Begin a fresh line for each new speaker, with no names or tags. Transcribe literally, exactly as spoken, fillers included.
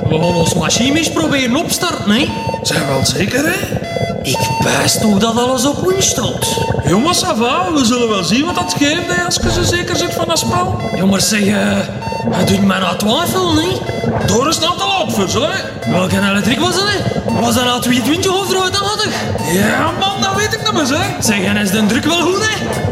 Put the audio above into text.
We gaan ons machine eens proberen opstarten, hè?
Zijn wel zeker, hè?
Ik wijs toch dat alles op win staat.
Jongens, ça va. We zullen wel zien wat dat geeft, hè, als je zo zeker zit van dat spel.
Jongens, zeg, uh, het doet mij nou twijfelen, hè?
Door is nou te laat voor, zo, hè?
Welke elektriek was dat, hè? Was dat nou tweeëntwintig of drieëntachtig?
Ja, man, dat weet ik nog eens, hè?
Zeg, en is de druk wel goed, hè?